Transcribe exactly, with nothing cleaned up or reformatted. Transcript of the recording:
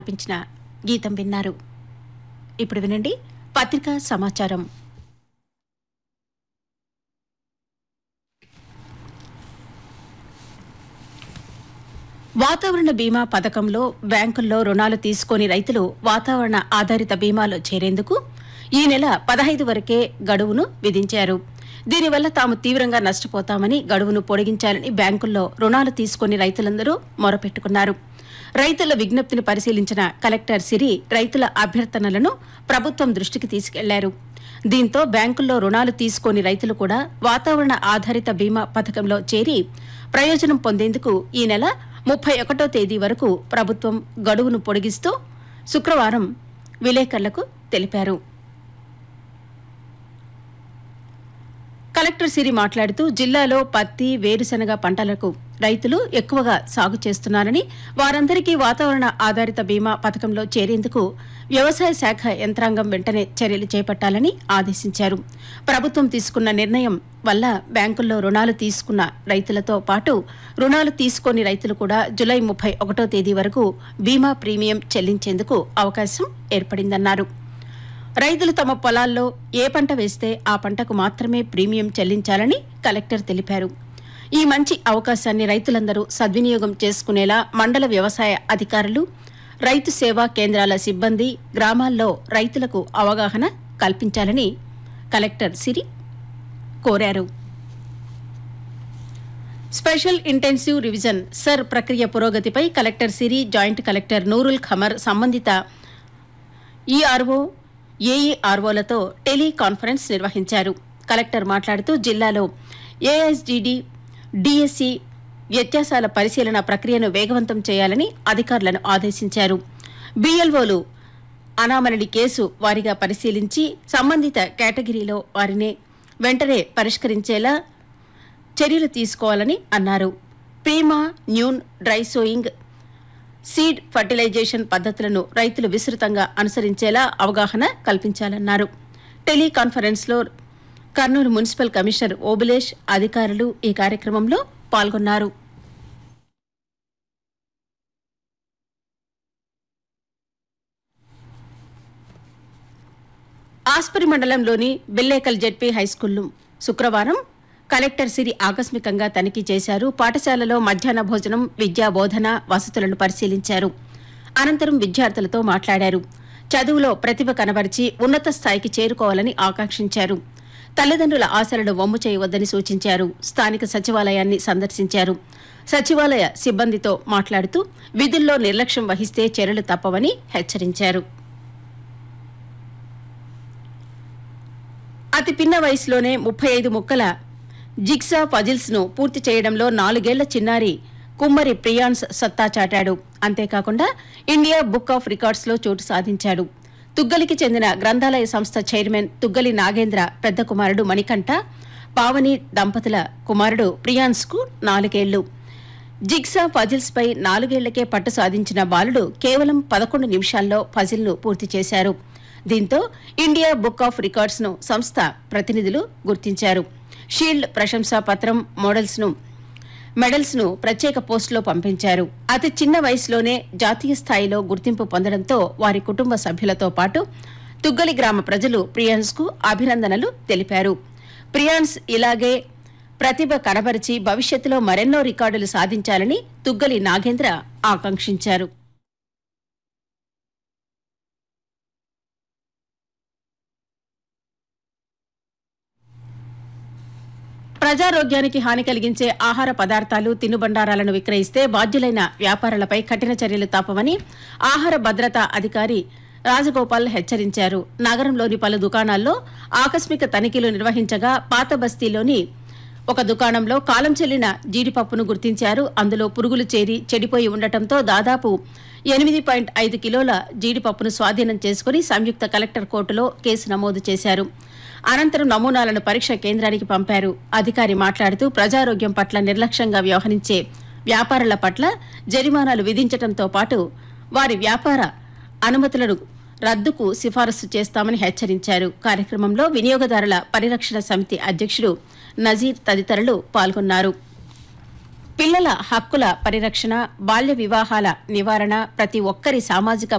పించిన గీతం విన్నారు. ఇప్పుడు వినండి పత్రికా సమాచారం. వాతావరణ బీమా పథకంలో బ్యాంకుల్లో రుణాలు తీసుకొని రైతులు వాతావరణ ఆధారిత బీమాలో చేరేందుకు ఈ నెల పదహైదు వరకే గడువును విధించారు. దీనివల్ల తాము తీవ్రంగా నష్టపోతామని గడువును పొడిగించాలని బ్యాంకుల్లో రుణాలు తీసుకుని రైతులందరూ మొరపెట్టుకున్నారు. రైతుల విజ్ఞప్తిని పరిశీలించిన కలెక్టర్ సిరి రైతుల అభ్యర్థనలను ప్రభుత్వం దృష్టికి తీసుకెళ్లారు. దీంతో బ్యాంకుల్లో రుణాలు తీసుకుని రైతులు కూడా వాతావరణ ఆధారిత బీమా పథకంలో చేరి ప్రయోజనం పొందేందుకు ఈ నెల ముప్పై ఒకటో తేదీ వరకు ప్రభుత్వం గడువును పొడిగిస్తూ శుక్రవారం విలేకరులకు తెలిపారు. కలెక్టర్ సిరి మాట్లాడుతూ జిల్లాలో పత్తి, వేరుశనగ పంటలకు రైతులు ఎక్కువగా సాగు చేస్తున్నారని, వారందరికీ వాతావరణ ఆధారిత బీమా పథకంలో చేరేందుకు వ్యవసాయ శాఖ యంత్రాంగం వెంటనే చర్యలు చేపట్టాలని ఆదేశించారు. ప్రభుత్వం తీసుకున్న నిర్ణయం వల్ల బ్యాంకుల్లో రుణాలు తీసుకున్న రైతులతో పాటు రుణాలు తీసుకోని రైతులు కూడా జులై ముప్పై ఒకటో తేదీ వరకు బీమా ప్రీమియం చెల్లించేందుకు అవకాశం ఏర్పడిందన్నారు. రైతులు తమ పొలాల్లో ఏ పంట వేస్తే ఆ పంటకు మాత్రమే ప్రీమియం చెల్లించాలని కలెక్టర్ తెలిపారు. ఈ మంచి అవకాశాన్ని రైతులందరూ సద్వినియోగం చేసుకునేలా మండల వ్యవసాయ అధికారులు, రైతు సేవా కేంద్రాల సిబ్బంది గ్రామాల్లో రైతులకు అవగాహన కల్పించాలని కలెక్టర్ సిరి కోరారు. స్పెషల్ ఇంటెన్సివ్ రివిజన్ సర్ ప్రక్రియ పురోగతిపై కలెక్టర్ సిరి, జాయింట్ కలెక్టర్ నూరుల్ ఖమర్ సంబంధిత ఈఆర్ఓ, ఏఈఆర్ఓలతో టెలికాన్ఫరెన్స్ నిర్వహించారు. కలెక్టర్ మాట్లాడుతూ జిల్లాలో ఏఎస్జీడీ, డిఎస్సి వ్యత్యాసాల పరిశీలన ప్రక్రియను వేగవంతం చేయాలని అధికారులను ఆదేశించారు. బీఎల్ఓలు అనామరణ కేసు వారీగా పరిశీలించి సంబంధిత కేటగిరీలో వారిని వెంటనే పరిష్కరించేలా చర్యలు తీసుకోవాలని అన్నారు. ప్రీమా, న్యూన్, డ్రై సోయింగ్, సీడ్ ఫర్టిలైజేషన్ పద్ధతులను రైతులు విస్తృతంగా అనుసరించేలా అవగాహన కల్పించాలన్నారు. టెలికాన్ఫరెన్స్లో కర్నూలు మున్సిపల్ కమిషనర్ ఓబులేష్, అధికారులు ఈ కార్యక్రమంలో పాల్గొన్నారు. ఆస్పరి మండలంలోని బిల్లేకల్ జెడ్పీ హైస్కూల్లో శుక్రవారం కలెక్టర్ సిరి ఆకస్మికంగా తనిఖీ చేశారు. పాఠశాలలో మధ్యాహ్న భోజనం, విద్యా బోధన వసతులను పరిశీలించారు. అనంతరం విద్యార్థులతో మాట్లాడారు. చదువులో ప్రతిభ కనబరిచి ఉన్నత స్థాయికి చేరుకోవాలని ఆకాంక్షించారు. తల్లిదండ్రుల ఆశలను వమ్ము చేయవద్దని సూచించారు. స్థానిక సచివాలయాన్ని సందర్శించారు. సచివాలయ సిబ్బందితో మాట్లాడుతూ విధుల్లో నిర్లక్ష్యం వహిస్తే చర్యలు తప్పవని హెచ్చరించారు. అతి పిన్న వయసులోనే ముప్పై ఐదు ముక్కల జిగ్సా పజిల్స్ ను పూర్తి చేయడంలో నాలుగేళ్ల చిన్నారి కుమ్మరి ప్రియాన్స్ సత్తా చాటాడు. అంతేకాకుండా ఇండియా బుక్ ఆఫ్ రికార్డ్స్ లో చోటు సాధించాడు. తుగ్గలికి చెందిన గ్రంథాలయ సంస్థ చైర్మన్ తుగ్గలి నాగేంద్ర పెద్ద కుమారుడు మణికంఠ, పావని దంపతుల కుమారుడు ప్రియాన్స్ కు నాలుగేళ్లు. జిగ్సా పజిల్స్ పై నాలుగేళ్లకే పట్టు సాధించిన బాలుడు కేవలం పదకొండు నిమిషాల్లో పజిల్ ను పూర్తి చేశారు. దీంతో ఇండియా బుక్ ఆఫ్ రికార్డ్స్ ను సంస్థ ప్రతినిధులు గుర్తించారు. షీల్డ్, ప్రశంసా పత్రం, మోడల్స్ ను మెడల్స్ ను ప్రత్యేక పోస్టులో పంపించారు. అతి చిన్న వయసులోనే జాతీయ స్థాయిలో గుర్తింపు పొందడంతో వారి కుటుంబ సభ్యులతో పాటు తుగ్గలి గ్రామ ప్రజలు ప్రియాన్స్ కు అభినందనలు తెలిపారు. ప్రియాన్స్ ఇలాగే ప్రతిభ కనబరిచి భవిష్యత్తులో మరెన్నో రికార్డులు సాధించాలని తుగ్గలి నాగేంద్ర ఆకాంక్షించారు. ప్రజారోగ్యానికి హాని కలిగించే ఆహార పదార్థాలు, తినుబండారాలను విక్రయిస్తే బాధ్యులైన వ్యాపారులపై కఠిన చర్యలు తప్పవని ఆహార భద్రతా అధికారి రాజగోపాల్ హెచ్చరించారు. నగరంలోని పలు దుకాణాల్లో ఆకస్మిక తనిఖీలు నిర్వహించగా పాత బస్తీలోని ఒక దుకాణంలో కాలం చెల్లిన జీడిపప్పును గుర్తించారు. అందులో పురుగులు చేరి చెడిపోయి ఉండటంతో దాదాపు ఎనిమిది పాయింట్ ఐదు కిలోల జీడిపప్పును స్వాధీనం చేసుకుని సంయుక్త కలెక్టర్ కోర్టులో కేసు నమోదు చేశారు. అనంతరం నమూనాలను పరీక్ష కేంద్రానికి పంపారు. అధికారి మాట్లాడుతూ ప్రజారోగ్యం పట్ల నిర్లక్ష్యంగా వ్యవహరించే వ్యాపారుల పట్ల జరిమానాలు విధించడంతో పాటు వారి వ్యాపార అనుమతులను రద్దుకు సిఫారసు చేస్తామని హెచ్చరించారు. కార్యక్రమంలో వినియోగదారుల పరిరక్షణ సమితి అధ్యక్షుడు నజీర్ తదితరులు పాల్గొన్నారు. పిల్లల హక్కుల పరిరక్షణ, బాల్య వివాహాల నివారణ ప్రతి ఒక్కరి సామాజిక